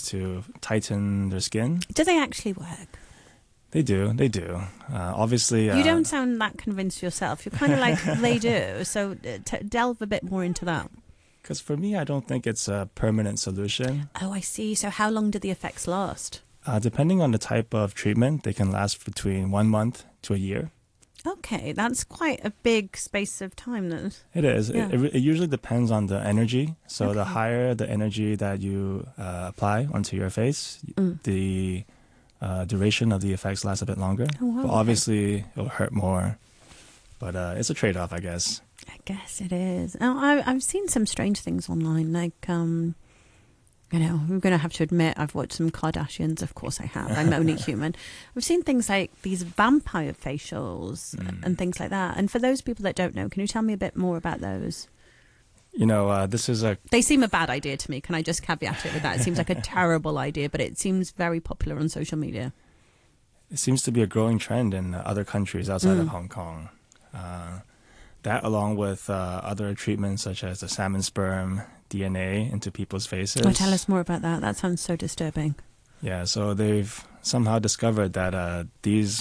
to tighten their skin. Do they actually work? They do. Obviously... you don't sound that convinced yourself. You're kind of like, they do. So delve a bit more into that. Because for me, I don't think it's a permanent solution. Oh, I see. So how long do the effects last? Depending on the type of treatment, they can last between 1 month to a year. Okay, that's quite a big space of time then. It is. Yeah. It usually depends on the energy. So the Okay. higher the energy that you apply onto your face, the duration of the effects lasts a bit longer. Oh, wow, But okay. obviously, it'll hurt more. But it's a trade-off, I guess. I guess it is. Oh, I've seen some strange things online, like, you know, I'm going to have to admit I've watched some Kardashians. Of course I have. I'm only human. I've seen things like these vampire facials and things like that. And for those people that don't know, can you tell me a bit more about those? You know, this is a... They seem a bad idea to me. Can I just caveat it with that? It seems like a terrible idea, but it seems very popular on social media. It seems to be a growing trend in other countries outside of Hong Kong. That, along with other treatments such as the salmon sperm DNA into people's faces. Oh, tell us more about that. That sounds so disturbing. Yeah, so they've somehow discovered that these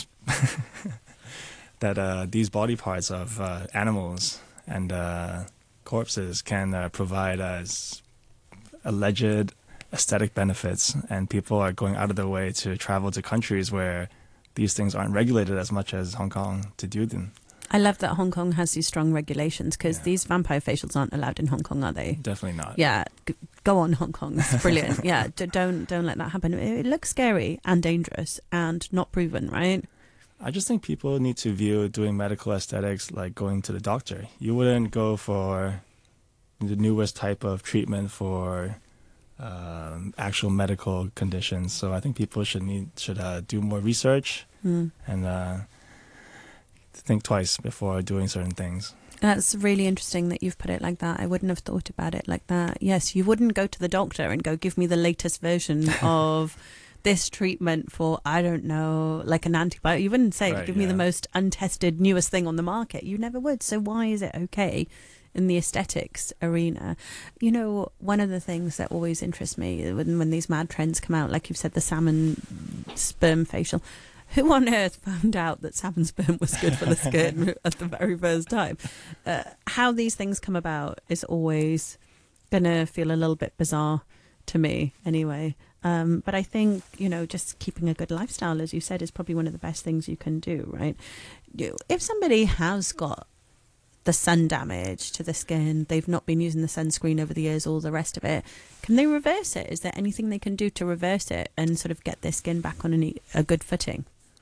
these body parts of animals and corpses can provide as alleged aesthetic benefits, and people are going out of their way to travel to countries where these things aren't regulated as much as Hong Kong to do them. I love that Hong Kong has these strong regulations, because these vampire facials aren't allowed in Hong Kong, are they? Definitely not. Yeah, go on, Hong Kong. It's brilliant. Yeah, don't let that happen. It looks scary and dangerous and not proven, right? I just think people need to view doing medical aesthetics like going to the doctor. You wouldn't go for the newest type of treatment for actual medical conditions. So I think people should do more research and think twice before doing certain things. That's really interesting that you've put it like that. I wouldn't have thought about it like that. Yes, you wouldn't go to the doctor and go, give me the latest version of this treatment for, I don't know, like an antibiotic. You wouldn't say, give me the most untested, newest thing on the market. You never would. So why is it okay in the aesthetics arena? You know, one of the things that always interests me when these mad trends come out, like you've said, the salmon sperm facial. Who on earth found out that salmon sperm was good for the skin at the very first time? How these things come about is always going to feel a little bit bizarre to me anyway. But I think, you know, just keeping a good lifestyle, as you said, is probably one of the best things you can do, right? If somebody has got the sun damage to the skin, they've not been using the sunscreen over the years, all the rest of it, can they reverse it? Is there anything they can do to reverse it and sort of get their skin back on a good footing?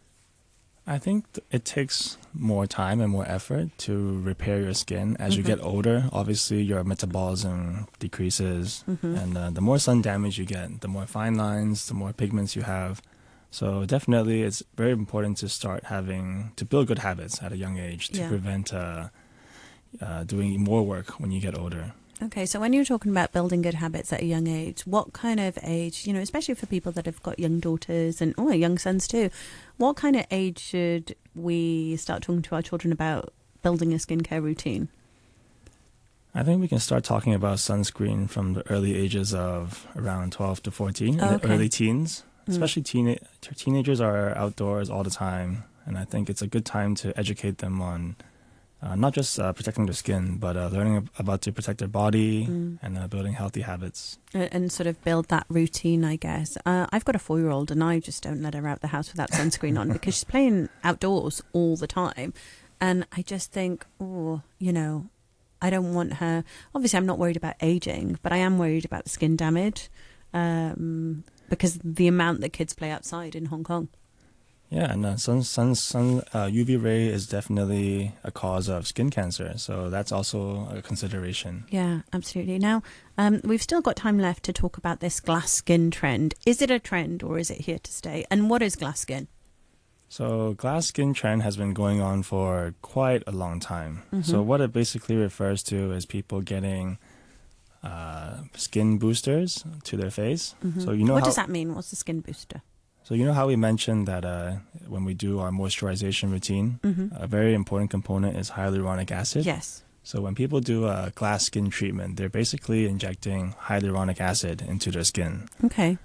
I think it takes more time and more effort to repair your skin. As you get older, obviously your metabolism decreases, and the more sun damage you get, the more fine lines, the more pigments you have. So definitely it's very important to start to build good habits at a young age to prevent doing more work when you get older. Okay, so when you're talking about building good habits at a young age, what kind of age, you know, especially for people that have got young daughters and young sons too, what kind of age should we start talking to our children about building a skincare routine? I think we can start talking about sunscreen from the early ages of around 12 to 14, in the early teens. Especially teenagers are outdoors all the time, and I think it's a good time to educate them on not just protecting their skin, but learning about to protect their body and building healthy habits. And sort of build that routine, I guess. I've got a 4-year-old and I just don't let her out the house without sunscreen on because she's playing outdoors all the time. And I just think, you know, I don't want her... Obviously, I'm not worried about aging, but I am worried about skin damage because the amount that kids play outside in Hong Kong. Yeah, and UV ray is definitely a cause of skin cancer, so that's also a consideration. Yeah, absolutely. Now, we've still got time left to talk about this glass skin trend. Is it a trend or is it here to stay? And what is glass skin? So glass skin trend has been going on for quite a long time. So what it basically refers to is people getting skin boosters to their face. So you know what does that mean? What's the skin booster? So you know how we mentioned that when we do our moisturization routine, a very important component is hyaluronic acid? Yes. So when people do a glass skin treatment, they're basically injecting hyaluronic acid into their skin. Okay.